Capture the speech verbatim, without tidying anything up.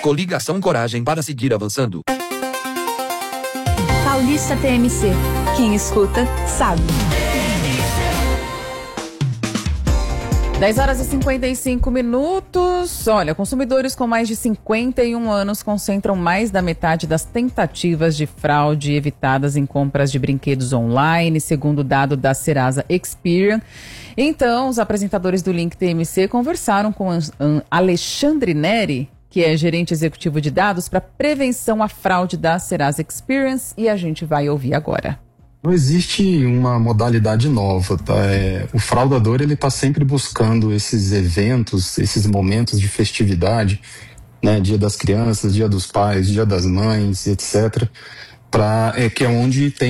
Coligação Coragem para seguir avançando. Paulista T M C. Quem escuta, sabe. dez horas e cinquenta e cinco minutos. Olha, consumidores com mais de cinquenta e um anos concentram mais da metade das tentativas de fraude evitadas em compras de brinquedos online, segundo dado da Serasa Experian. Então, os apresentadores do Link T M C conversaram com Alexandre Neri, que é gerente executivo de dados para prevenção à fraude da Serasa Experience, e a gente vai ouvir agora. Não existe uma modalidade nova, tá? É, o fraudador, ele está sempre buscando esses eventos, esses momentos de festividade, né? Dia das crianças, dia dos pais, dia das mães, etcétera. Pra, é, que é onde tem